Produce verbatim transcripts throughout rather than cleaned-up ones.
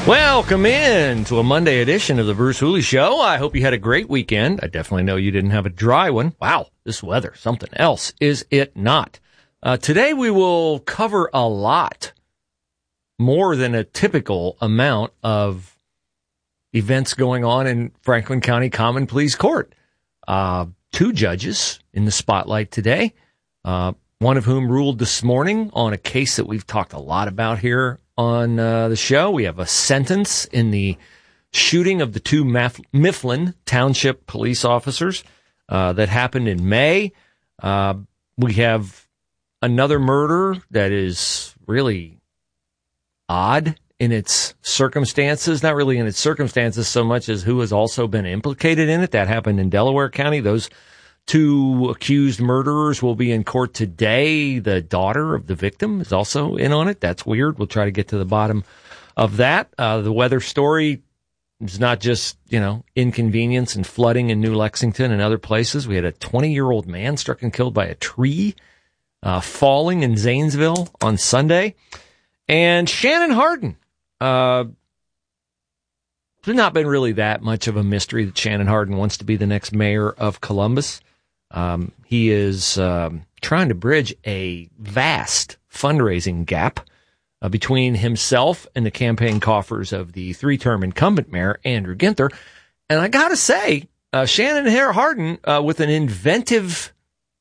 Welcome in to a Monday edition of the Bruce Hooley Show. I hope you had a great weekend. I definitely know you didn't have a dry one. Wow, this weather, something else, is it not? Uh, today we will cover a lot more than a typical amount of events going on in Franklin County Common Pleas Court. Uh, two judges in the spotlight today, uh, one of whom ruled this morning on a case that we've talked a lot about here on uh, the show. We have a sentence in the shooting of the two Maf- Mifflin Township police officers uh, that happened in May. Uh, we have another murder that is really odd in its circumstances, not really in its circumstances so much as who has also been implicated in it. That happened in Delaware County. Those two accused murderers will be in court today. The daughter of the victim is also in on it. That's weird. We'll try to get to the bottom of that. Uh, the weather story is not just, you know, inconvenience and flooding in New Lexington and other places. We had a twenty-year-old man struck and killed by a tree uh, falling in Zanesville on Sunday. And Shannon Hardin. Uh, it's not been really that much of a mystery that Shannon Hardin wants to be the next mayor of Columbus. Um, he is um, trying to bridge a vast fundraising gap uh, between himself and the campaign coffers of the three-term incumbent mayor, Andrew Ginther. And I got to say, uh, Shannon Hardin, uh, with an inventive,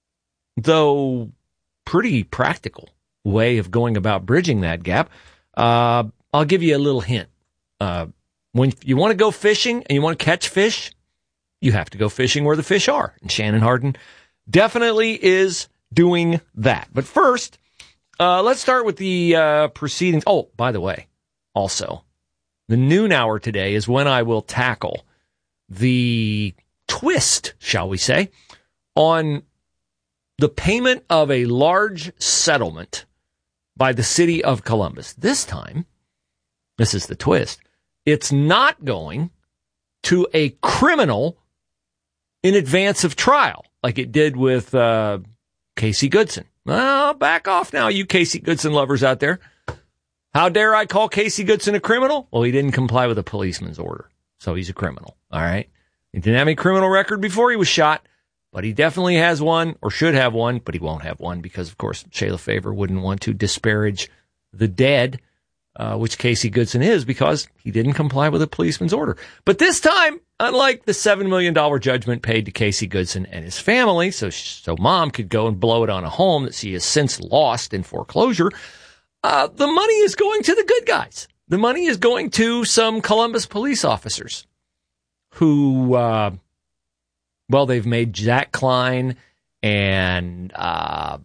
though pretty practical way of going about bridging that gap, uh, I'll give you a little hint. Uh, when you want to go fishing and you want to catch fish, you have to go fishing where the fish are. And Shannon Hardin definitely is doing that. But first, uh, let's start with the uh, proceedings. Oh, by the way, also, the noon hour today is when I will tackle the twist, shall we say, on the payment of a large settlement by the city of Columbus. This time, this is the twist, it's not going to a criminal in advance of trial, like it did with uh, Casey Goodson. Well, back off now, you Casey Goodson lovers out there. How dare I call Casey Goodson a criminal? Well, he didn't comply with a policeman's order, so he's a criminal, all right? He didn't have any criminal record before he was shot, but he definitely has one, or should have one, but he won't have one because, of course, Shayla Favor wouldn't want to disparage the dead, Uh, which Casey Goodson is, because he didn't comply with a policeman's order. But this time, unlike the seven million dollars judgment paid to Casey Goodson and his family, so so mom could go and blow it on a home that she has since lost in foreclosure, uh, the money is going to the good guys. The money is going to some Columbus police officers who, uh, well, they've made Jack Klein and uh,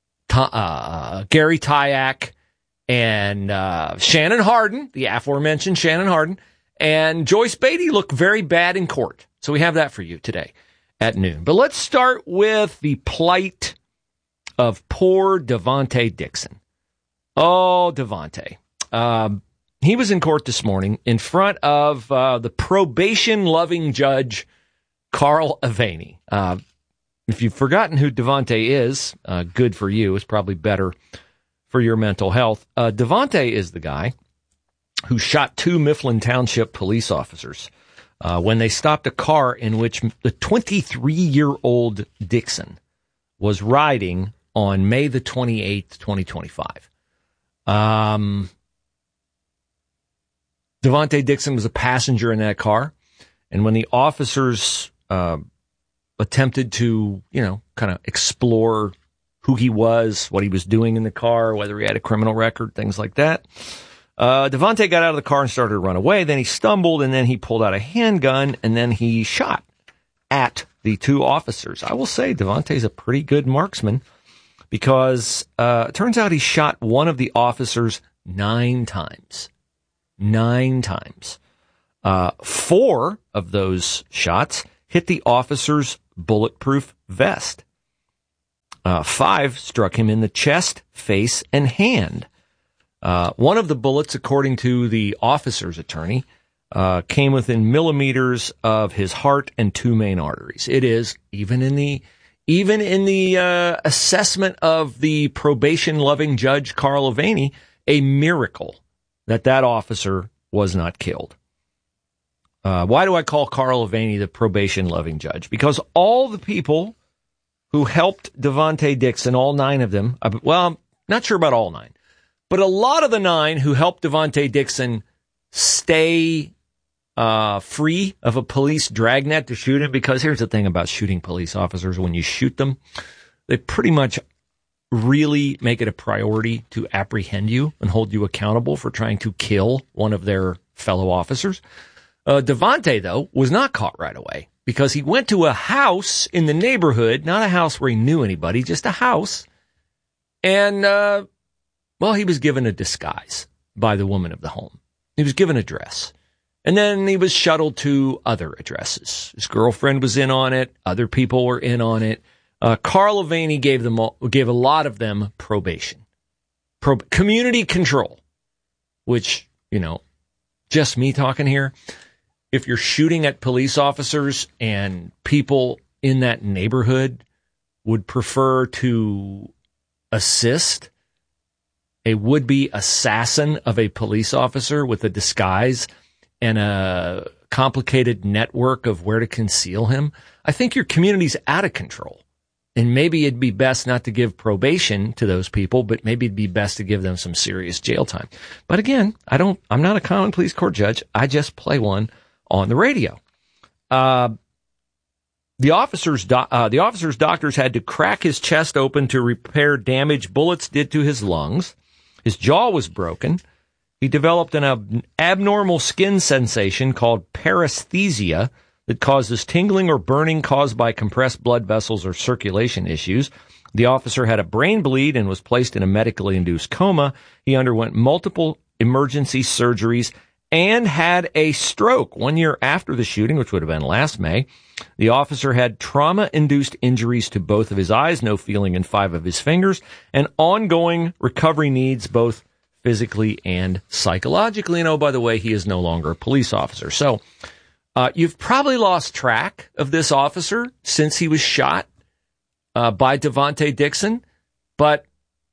uh, Gary Tyack and uh, Shannon Hardin, the aforementioned Shannon Hardin, and Joyce Beatty look very bad in court. So we have that for you today at noon. But let's start with the plight of poor Devontae Dixon. Oh, Devontae. Um, he was in court this morning in front of uh, the probation-loving judge, Carl Avaney. Uh, if you've forgotten who Devontae is, uh, good for you. It's probably better for your mental health. Uh, Devontae is the guy who shot two Mifflin Township police officers uh, when they stopped a car in which the twenty-three-year-old Dixon was riding on May the twenty-eighth, twenty twenty-five. Um, Devontae Dixon was a passenger in that car, and when the officers uh, attempted to, you know, kind of explore who he was, what he was doing in the car, whether he had a criminal record, things like that. Uh, Devontae got out of the car and started to run away. Then he stumbled, and then he pulled out a handgun, and then he shot at the two officers. I will say Devontae's a pretty good marksman because uh, it turns out he shot one of the officers nine times. Nine times. Uh, four of those shots hit the officer's bulletproof vest. Uh, five struck him in the chest, face, and hand. Uh, one of the bullets, according to the officer's attorney, uh, came within millimeters of his heart and two main arteries. It is, even in the even in the uh, assessment of the probation-loving judge, Carl Avaney, a miracle that that officer was not killed. Uh, why do I call Carl Avaney the probation-loving judge? Because all the people who helped Devontae Dixon, all nine of them, uh, well, I'm not sure about all nine, but a lot of the nine who helped Devontae Dixon stay uh, free of a police dragnet to shoot him, because here's the thing about shooting police officers. When you shoot them, they pretty much really make it a priority to apprehend you and hold you accountable for trying to kill one of their fellow officers. Uh, Devontae, though, was not caught right away because he went to a house in the neighborhood, not a house where he knew anybody, just a house. And, uh, well, he was given a disguise by the woman of the home. He was given a dress. And then he was shuttled to other addresses. His girlfriend was in on it. Other people were in on it. Uh, Carl Avaney gave them all, gave a lot of them probation, Pro- community control, which, you know, just me talking here. If you're shooting at police officers and people in that neighborhood would prefer to assist a would-be assassin of a police officer with a disguise and a complicated network of where to conceal him, I think your community's out of control. And maybe it'd be best not to give probation to those people, but maybe it'd be best to give them some serious jail time. But again, I don't, I'm not a common police court judge. I just play one on the radio. Uh, the officers, do, uh, the officer's doctors had to crack his chest open to repair damage bullets did to his lungs. His jaw was broken. He developed an ab- abnormal skin sensation called paresthesia that causes tingling or burning caused by compressed blood vessels or circulation issues. The officer had a brain bleed and was placed in a medically induced coma. He underwent multiple emergency surgeries and had a stroke one year after the shooting, which would have been last May. The officer had trauma-induced injuries to both of his eyes, no feeling in five of his fingers, and ongoing recovery needs both physically and psychologically. And oh, by the way, he is no longer a police officer. So uh, you've probably lost track of this officer since he was shot uh, by Devontae Dixon, but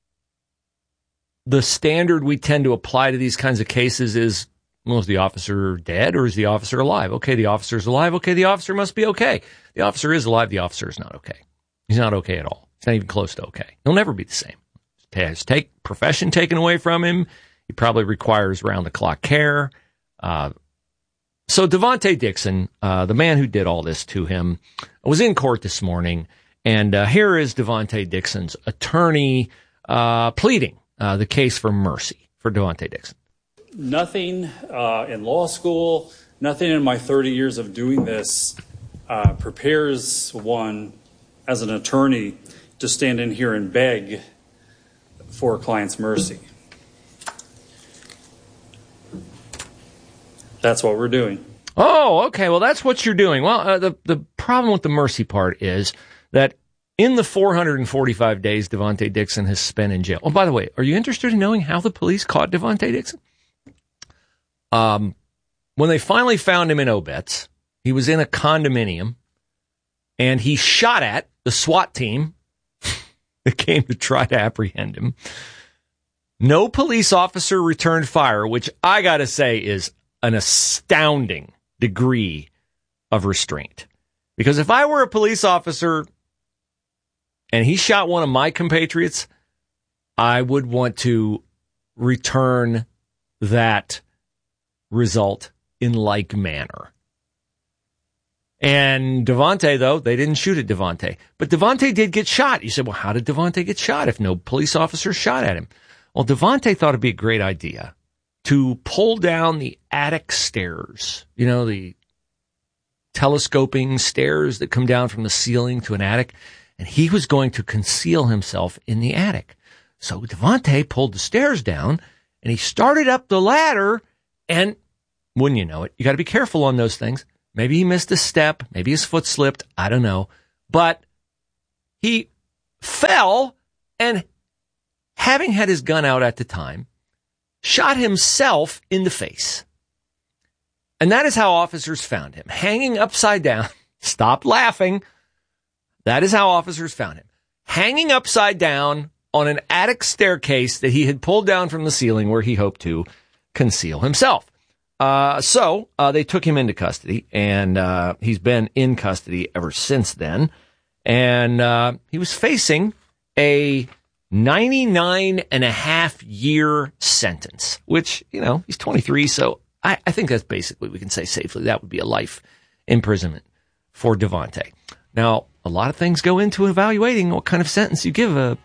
the standard we tend to apply to these kinds of cases is, well, is the officer dead or is the officer alive? Okay, the officer's alive. Okay, the officer must be okay. The officer is alive. The officer is not okay. He's not okay at all. He's not even close to okay. He'll never be the same. His take profession taken away from him. He probably requires round-the-clock care. Uh, so Devontae Dixon, uh, the man who did all this to him, was in court this morning, and uh, here is Devontae Dixon's attorney uh, pleading uh, the case for mercy for Devontae Dixon. Nothing uh, in law school, nothing in my thirty years of doing this uh, prepares one as an attorney to stand in here and beg for a client's mercy. That's what we're doing. Oh, okay. Well, that's what you're doing. Well, uh, the, the problem with the mercy part is that in the four hundred forty-five days Devontae Dixon has spent in jail. Oh, by the way, are you interested in knowing how the police caught Devontae Dixon? Um, when they finally found him in Obetz, he was in a condominium, and he shot at the SWAT team that came to try to apprehend him. No police officer returned fire, which I got to say is an astounding degree of restraint. Because if I were a police officer and he shot one of my compatriots, I would want to return that result in like manner. And Devontae, though, they didn't shoot at Devontae. But Devontae did get shot. You said, well, how did Devontae get shot if no police officer shot at him? Well, Devontae thought it'd be a great idea to pull down the attic stairs, you know, the telescoping stairs that come down from the ceiling to an attic, and he was going to conceal himself in the attic. So Devontae pulled the stairs down, and he started up the ladder, and wouldn't you know it, you got to be careful on those things. Maybe he missed a step. Maybe his foot slipped. I don't know. But he fell and, having had his gun out at the time, shot himself in the face. And that is how officers found him, hanging upside down. Stop laughing. That is how officers found him, hanging upside down on an attic staircase that he had pulled down from the ceiling where he hoped to conceal himself. Uh, so, uh, they took him into custody, and, uh, he's been in custody ever since then. And, uh, he was facing a ninety-nine and a half year sentence, which, you know, he's twenty-three. So I, I think that's basically, we can say safely, that would be a life imprisonment for Devontae. Now, a lot of things go into evaluating what kind of sentence you give a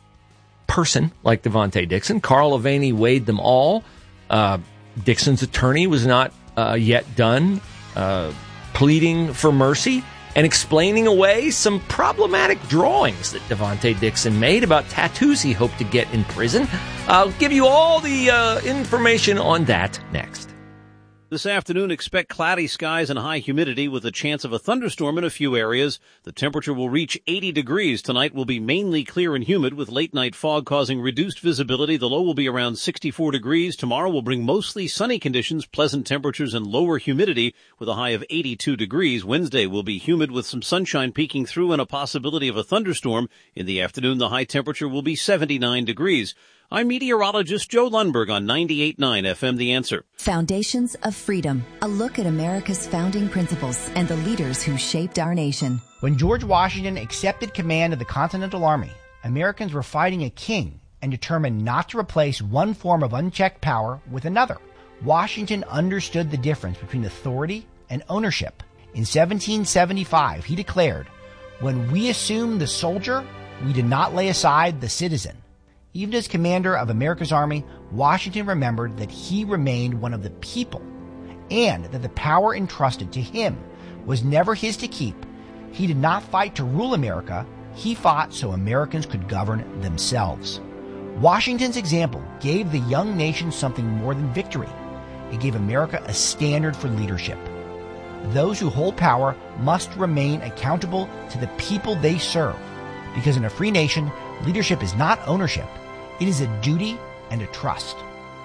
person like Devontae Dixon. Carl Avaney weighed them all. Uh, Dixon's attorney was not uh, yet done uh, pleading for mercy and explaining away some problematic drawings that Devontae Dixon made about tattoos he hoped to get in prison. I'll give you all the uh, information on that next. This afternoon, expect cloudy skies and high humidity with a chance of a thunderstorm in a few areas. The temperature will reach eighty degrees. Tonight will be mainly clear and humid with late-night fog causing reduced visibility. The low will be around sixty-four degrees. Tomorrow will bring mostly sunny conditions, pleasant temperatures, and lower humidity with a high of eighty-two degrees. Wednesday will be humid with some sunshine peeking through and a possibility of a thunderstorm. In the afternoon, the high temperature will be seventy-nine degrees. I'm meteorologist Joe Lundberg on ninety-eight point nine F M The Answer. Foundations of Freedom, a look at America's founding principles and the leaders who shaped our nation. When George Washington accepted command of the Continental Army, Americans were fighting a king and determined not to replace one form of unchecked power with another. Washington understood the difference between authority and ownership. In seventeen seventy-five, he declared, "When we assumed the soldier, we did not lay aside the citizen." Even as commander of America's army, Washington remembered that he remained one of the people and that the power entrusted to him was never his to keep. He did not fight to rule America. He fought so Americans could govern themselves. Washington's example gave the young nation something more than victory. It gave America a standard for leadership. Those who hold power must remain accountable to the people they serve, because in a free nation, leadership is not ownership. It is a duty and a trust.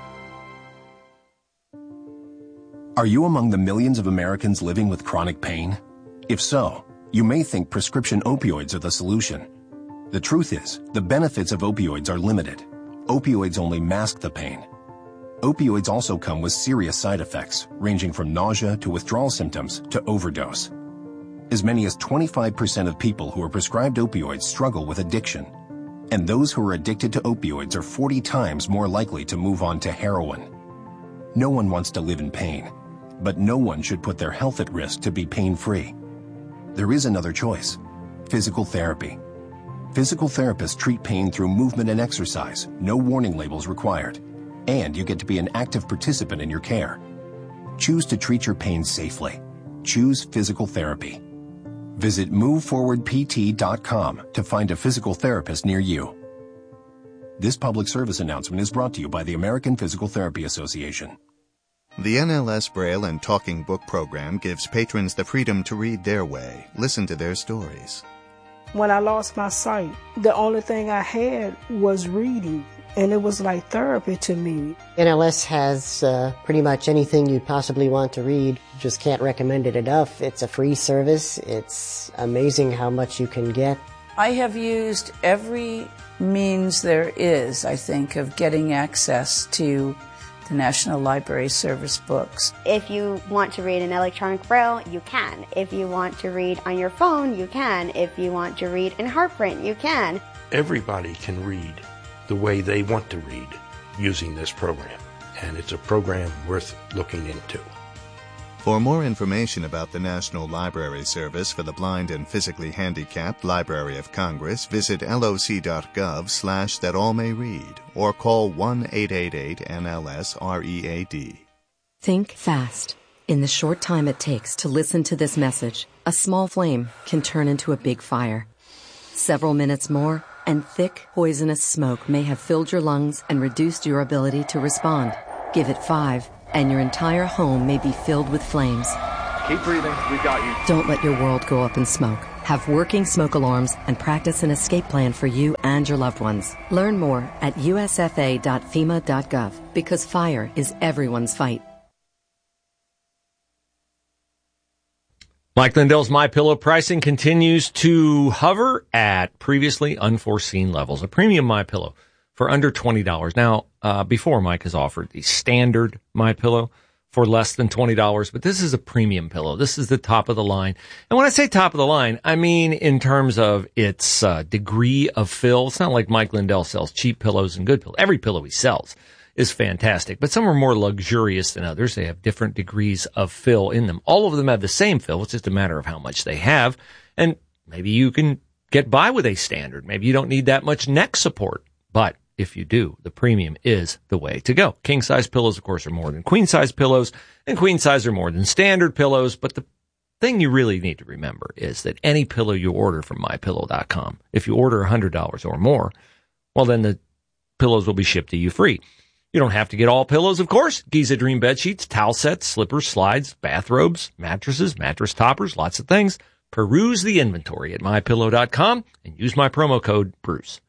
Are you among the millions of Americans living with chronic pain? If so, you may think prescription opioids are the solution. The truth is, the benefits of opioids are limited. Opioids only mask the pain. Opioids also come with serious side effects, ranging from nausea to withdrawal symptoms to overdose. As many as twenty-five percent of people who are prescribed opioids struggle with addiction. And those who are addicted to opioids are forty times more likely to move on to heroin. No one wants to live in pain, but no one should put their health at risk to be pain-free. There is another choice: physical therapy. Physical therapists treat pain through movement and exercise, no warning labels required, and you get to be an active participant in your care. Choose to treat your pain safely. Choose physical therapy. Visit move forward p t dot com to find a physical therapist near you. This public service announcement is brought to you by the American Physical Therapy Association. The N L S Braille and Talking Book program gives patrons the freedom to read their way, listen to their stories. When I lost my sight, the only thing I had was reading, and it was like therapy to me. N L S has uh, pretty much anything you'd possibly want to read. Just can't recommend it enough. It's a free service. It's amazing how much you can get. I have used every means there is, I think, of getting access to the National Library Service books. If you want to read in electronic braille, you can. If you want to read on your phone, you can. If you want to read in heart print, you can. Everybody can read the way they want to read using this program, and it's a program worth looking into. For more information about the National Library Service for the Blind and Physically Handicapped Library of Congress, visit loc.gov slash that all may read or call one eight eight eight N L S R E A D. Think fast. In the short time it takes to listen to this message, a small flame can turn into a big fire. Several minutes more, and thick, poisonous smoke may have filled your lungs and reduced your ability to respond. Give it five, and your entire home may be filled with flames. Keep breathing. We've got you. Don't let your world go up in smoke. Have working smoke alarms and practice an escape plan for you and your loved ones. Learn more at U S F A dot FEMA dot gov, because fire is everyone's fight. Mike Lindell's MyPillow pricing continues to hover at previously unforeseen levels. A premium MyPillow for under twenty dollars. Now, uh, before Mike has offered the standard MyPillow for less than twenty dollars, but this is a premium pillow. This is the top of the line. And when I say top of the line, I mean in terms of its uh, degree of fill. It's not like Mike Lindell sells cheap pillows and good pillows. Every pillow he sells is fantastic, but some are more luxurious than others. They have different degrees of fill in them. All of them have the same fill. It's just a matter of how much they have. And maybe you can get by with a standard. Maybe you don't need that much neck support, but if you do, the premium is the way to go. King-size pillows, of course, are more than queen-size pillows, and queen-size are more than standard pillows. But the thing you really need to remember is that any pillow you order from my pillow dot com, if you order one hundred dollars or more, well, then the pillows will be shipped to you free. You don't have to get all pillows, of course. Giza Dream bed sheets, towel sets, slippers, slides, bathrobes, mattresses, mattress toppers, lots of things. Peruse the inventory at my pillow dot com and use my promo code Bruce.